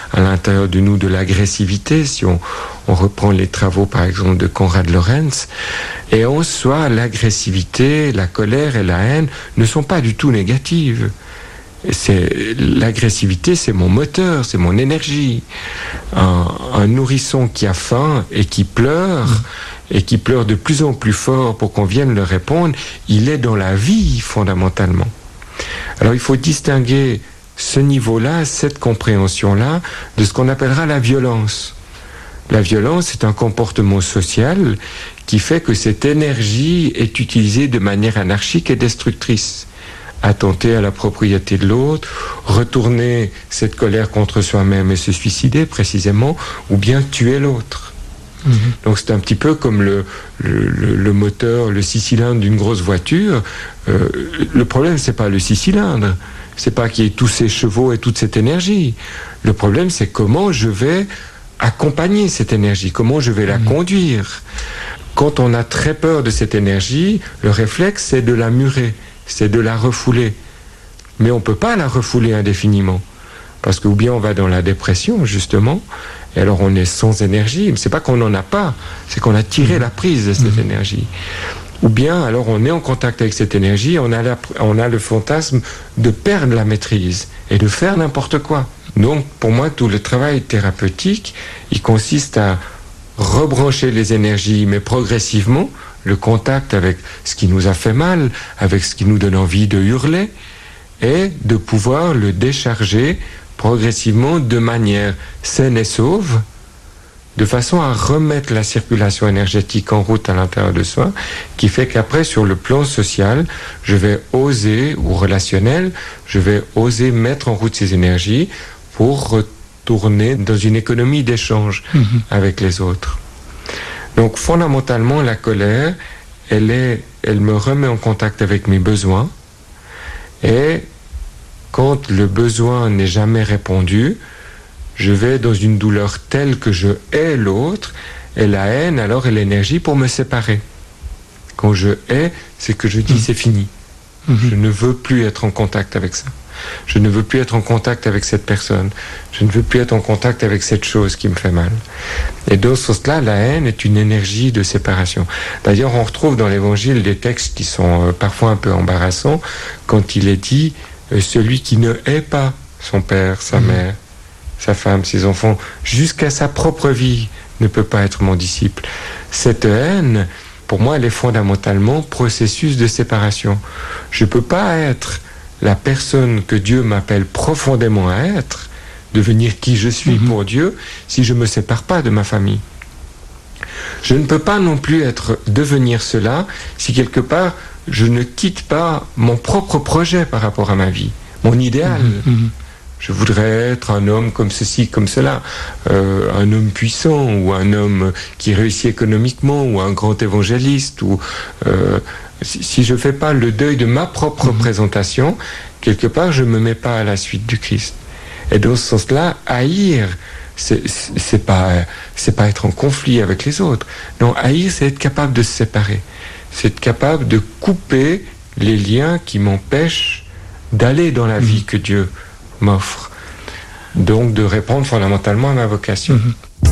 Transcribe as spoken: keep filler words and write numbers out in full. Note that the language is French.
à l'intérieur de nous de l'agressivité, si on, on reprend les travaux par exemple de Konrad Lorenz, et en soi l'agressivité, la colère et la haine ne sont pas du tout négatives. C'est, l'agressivité, c'est mon moteur, c'est mon énergie. Un, un nourrisson qui a faim et qui pleure, et qui pleure de plus en plus fort pour qu'on vienne le répondre, il est dans la vie fondamentalement. Alors il faut distinguer ce niveau-là, cette compréhension-là, de ce qu'on appellera la violence. La violence est un comportement social qui fait que cette énergie est utilisée de manière anarchique et destructrice. Attenter à la propriété de l'autre, retourner cette colère contre soi-même et se suicider précisément, ou bien tuer l'autre. Mmh. Donc c'est un petit peu comme le, le, le, le moteur, le six cylindres d'une grosse voiture. Euh, le problème, c'est pas le six cylindres, c'est pas qu'il y ait tous ces chevaux et toute cette énergie. Le problème, c'est comment je vais accompagner cette énergie, comment je vais la mmh. conduire. Quand on a très peur de cette énergie, le réflexe, c'est de la murer. C'est de la refouler. Mais on ne peut pas la refouler indéfiniment. Parce que ou bien on va dans la dépression, justement, et alors on est sans énergie. Mais ce n'est pas qu'on n'en a pas, c'est qu'on a tiré mmh. la prise de cette mmh. énergie. Ou bien alors on est en contact avec cette énergie, on a, la, on a le fantasme de perdre la maîtrise et de faire n'importe quoi. Donc pour moi, tout le travail thérapeutique, il consiste à rebrancher les énergies, mais progressivement, le contact avec ce qui nous a fait mal, avec ce qui nous donne envie de hurler, et de pouvoir le décharger progressivement de manière saine et sauve, de façon à remettre la circulation énergétique en route à l'intérieur de soi, qui fait qu'après, sur le plan social, je vais oser, ou relationnel, je vais oser mettre en route ces énergies pour retourner dans une économie d'échange mmh. avec les autres. Donc fondamentalement, la colère, elle, est, elle me remet en contact avec mes besoins, et quand le besoin n'est jamais répondu, je vais dans une douleur telle que je hais l'autre, et la haine alors est l'énergie pour me séparer. Quand je hais, c'est que je dis mmh. c'est fini. Mmh. Je ne veux plus être en contact avec ça. Je ne veux plus être en contact avec cette personne. Je ne veux plus être en contact avec cette chose qui me fait mal. Et dans ce sens-là, la haine est une énergie de séparation. D'ailleurs, on retrouve dans l'Évangile des textes qui sont euh, parfois un peu embarrassants, quand il est dit euh, « Celui qui ne hait pas son père, sa mmh. mère, sa femme, ses enfants, jusqu'à sa propre vie, ne peut pas être mon disciple. » Cette haine, pour moi, elle est fondamentalement processus de séparation. Je ne peux pas être la personne que Dieu m'appelle profondément à être, devenir qui je suis mmh. pour Dieu, si je ne me sépare pas de ma famille. Je ne peux pas non plus être, devenir cela si quelque part je ne quitte pas mon propre projet par rapport à ma vie, mon idéal. Mmh. Je voudrais être un homme comme ceci, comme cela, euh, un homme puissant, ou un homme qui réussit économiquement, ou un grand évangéliste, ou euh, si, si je ne fais pas le deuil de ma propre mmh. présentation, quelque part je ne me mets pas à la suite du Christ. Et dans ce sens-là, haïr, c'est, c'est pas, c'est pas être en conflit avec les autres. Non, haïr, c'est être capable de se séparer. C'est être capable de couper les liens qui m'empêchent d'aller dans la mmh. vie que Dieu m'offre. Donc de répondre fondamentalement à ma vocation. Mmh.